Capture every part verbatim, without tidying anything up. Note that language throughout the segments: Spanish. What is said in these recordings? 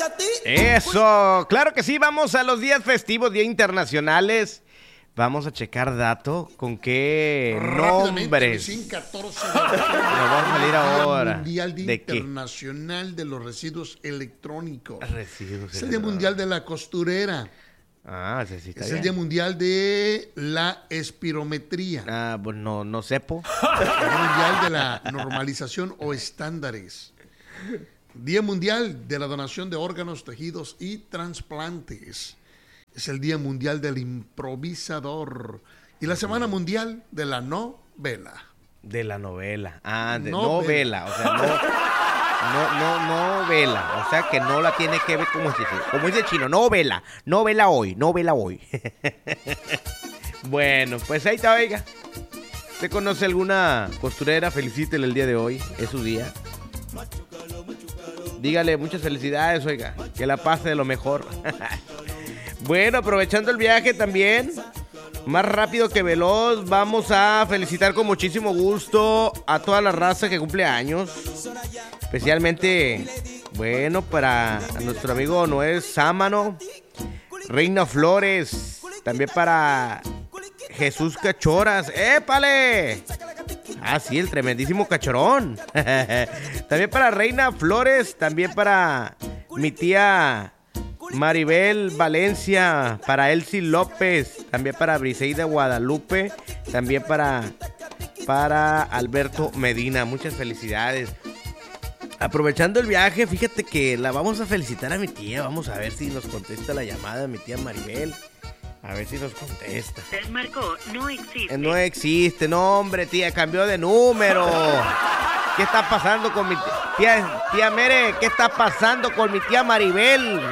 Eso, claro que sí, vamos a los días festivos, días internacionales. Vamos a checar dato con qué nombres catorce nos va a salir ahora. Mundial ¿De Internacional qué? De los Residuos Electrónicos. Residuos es el Día Mundial de la Costurera. Ah, sí, sí, está es bien. el Día Mundial de la Espirometría. Ah, pues no, no sepo. El Día Mundial de la Normalización o Estándares. Día Mundial de la Donación de Órganos, Tejidos y Trasplantes. Es el Día Mundial del Improvisador. Y la Semana Mundial de la Novela. De la novela. Ah, de Novela. novela. O sea, no, no, no, novela. O sea, que no la tiene que ver como dice, como dice el chino. Novela. Novela hoy. Novela hoy. Bueno, pues ahí está, oiga. ¿Usted conoce alguna costurera? Felicítele el día de hoy. Es su día. Dígale muchas felicidades, oiga. Que la pase de lo mejor. Bueno, aprovechando el viaje también, más rápido que veloz, vamos a felicitar con muchísimo gusto a toda la raza que cumple años. Especialmente, bueno, para nuestro amigo Noé Sámano, Reina Flores, también para Jesús Cachoras. ¡Épale! Ah, sí, el tremendísimo cachorón. También para Reina Flores, también para mi tía Maribel Valencia, para Elsie López, también para Briseida Guadalupe, también para, para Alberto Medina. Muchas felicidades. Aprovechando el viaje, fíjate que la vamos a felicitar a mi tía. Vamos a ver si nos contesta la llamada de mi tía Maribel. A ver si nos contesta. El marco no existe. No existe, no hombre, tía, cambió de número. ¿Qué está pasando con mi tía? Tía Mere, ¿qué está pasando con mi tía Maribel?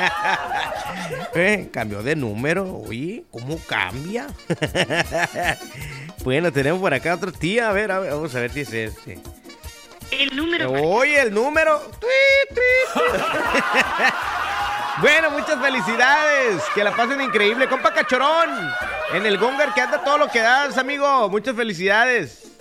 eh, cambió de número, oye, ¿cómo cambia? Bueno, tenemos por acá otro tía, a ver, a ver, vamos a ver si es este. El número. Oye, el número. ¡Tuit, tuit, tuit! Bueno, muchas felicidades. Que la pasen increíble, compa Cachorón. En el Gongar que anda todo lo que das, amigo. Muchas felicidades.